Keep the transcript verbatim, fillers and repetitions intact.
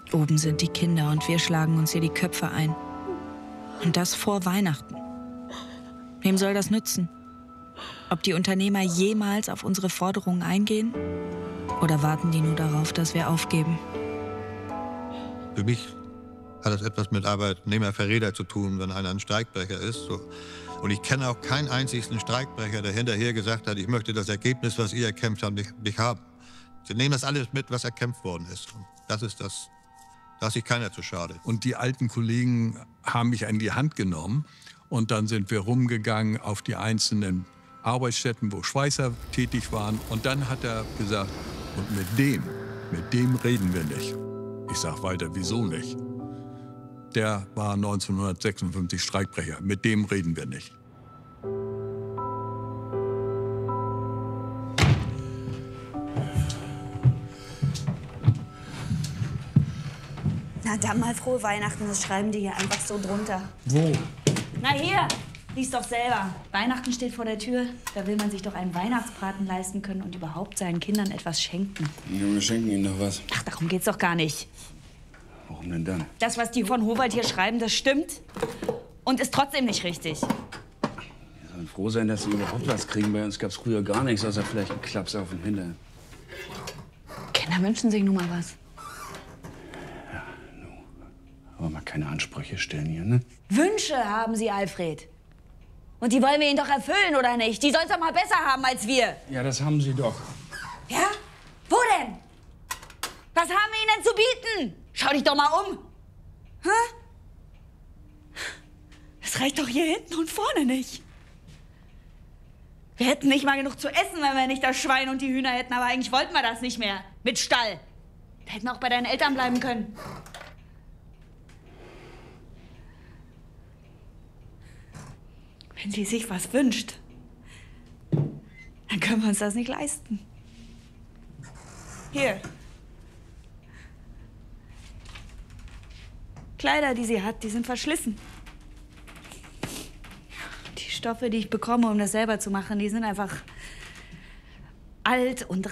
Oben sind die Kinder und wir schlagen uns hier die Köpfe ein. Und das vor Weihnachten. Wem soll das nützen? Ob die Unternehmer jemals auf unsere Forderungen eingehen? Oder warten die nur darauf, dass wir aufgeben? Für mich hat das etwas mit Arbeitnehmerverräter zu tun, wenn einer ein Streikbrecher ist. So. Und ich kenne auch keinen einzigen Streikbrecher, der hinterher gesagt hat, ich möchte das Ergebnis, was ihr erkämpft habt, nicht, nicht haben. Sie nehmen das alles mit, was erkämpft worden ist. Und das ist das, da ist sich keiner zu schade. Und die alten Kollegen haben mich an die Hand genommen. Und dann sind wir rumgegangen auf die einzelnen Arbeitsstätten, wo Schweißer tätig waren. Und dann hat er gesagt, und mit dem, mit dem reden wir nicht. Ich sag weiter, wieso nicht? Der war neunzehnhundertsechsundfünfzig Streikbrecher. Mit dem reden wir nicht. Na dann mal frohe Weihnachten, das schreiben die hier einfach so drunter. Wo? Na hier, lies doch selber. Weihnachten steht vor der Tür. Da will man sich doch einen Weihnachtsbraten leisten können und überhaupt seinen Kindern etwas schenken. Ja, wir schenken ihnen doch was. Ach, darum geht's doch gar nicht. Warum denn dann? Das, was die von Howald hier schreiben, das stimmt und ist trotzdem nicht richtig. Wir sollen froh sein, dass sie überhaupt was kriegen. Bei uns gab's früher gar nichts, außer vielleicht einen Klaps auf den Hintern. Kinder wünschen sich nun mal was. Ja, nu. Aber mal keine Ansprüche stellen hier, ne? Wünsche haben sie, Alfred. Und die wollen wir ihnen doch erfüllen, oder nicht? Die sollen's doch mal besser haben als wir. Ja, das haben sie doch. Ja? Wo denn? Was haben wir ihnen denn zu bieten? Schau dich doch mal um. Hä? Das reicht doch hier hinten und vorne nicht. Wir hätten nicht mal genug zu essen, wenn wir nicht das Schwein und die Hühner hätten. Aber eigentlich wollten wir das nicht mehr. Mit Stall. Wir hätten auch bei deinen Eltern bleiben können. Wenn sie sich was wünscht, dann können wir uns das nicht leisten. Hier. Kleider, die sie hat, die sind verschlissen. Die Stoffe, die ich bekomme, um das selber zu machen, die sind einfach alt und